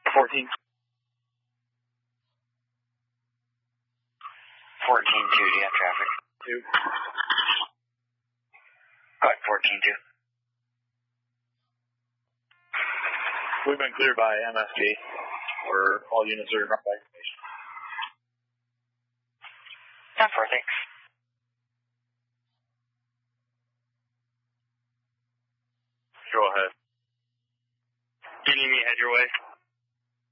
14. 14-2, do you have traffic? 2. Go ahead, 14-2. We've been cleared by MSP, where all units are run by information. 10-4, thanks. Go ahead. Do you need me to head your way?